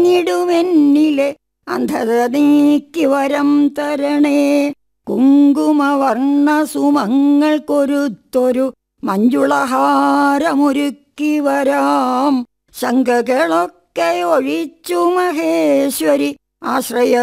ിടുമെന്നിലെ അന്ധത നീക്കി വരം തരണേ. കുങ്കുമവർണ്ണ സുമങ്ങൾക്കൊരുത്തൊരു മഞ്ജുളഹാരമൊരുക്കി വരാം. ശങ്കകളൊക്കെ ഒഴിച്ചു മഹേശ്വരി ആശ്രയ